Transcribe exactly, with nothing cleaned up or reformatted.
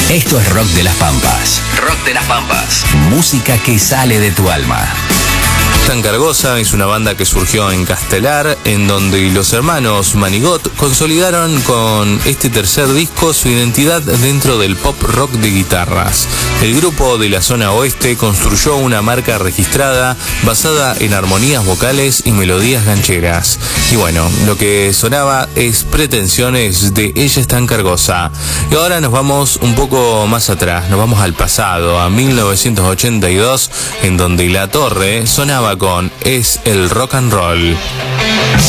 Esto es Rock de las Pampas. Rock de las Pampas. Música que sale de tu alma. Tan Cargosa es una banda que surgió en Castelar, en donde los hermanos Manigot consolidaron con este tercer disco su identidad dentro del pop rock de guitarras. El grupo de la zona oeste construyó una marca registrada basada en armonías vocales y melodías gancheras. Y bueno, lo que sonaba es Pretensiones de Ella es Tan Cargosa. Y ahora nos vamos un poco más atrás, nos vamos al pasado, a mil novecientos ochenta y dos, en donde La Torre sonaba con Es el Rock and Roll.